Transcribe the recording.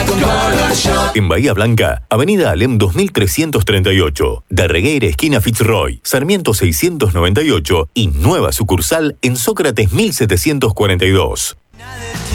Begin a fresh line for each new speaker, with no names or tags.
con Color Shop.
En Bahía Blanca, Avenida Alem 2338, de Regueira esquina Fitzroy, Sarmiento 698 y nueva sucursal en Sócrates 1742.